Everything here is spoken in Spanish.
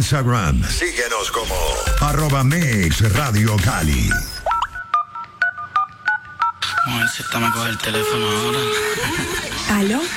Instagram. Síguenos como @MixRadioCali. Vamos a ver si esta me coge el teléfono ahora. ¿Aló?